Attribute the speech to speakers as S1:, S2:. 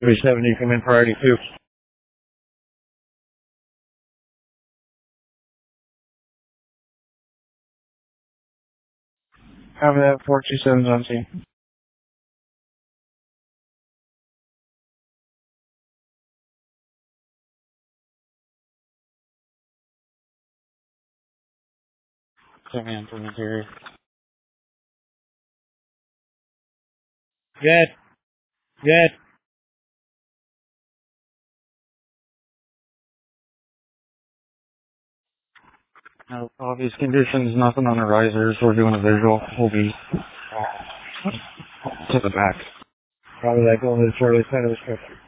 S1: 370, come in priority 2. Have that 427's on scene. Command from interior. Good. Good. No obvious conditions, nothing on the risers. We're doing a visual. We'll be to the back. Probably like over the Charlie side of the structure.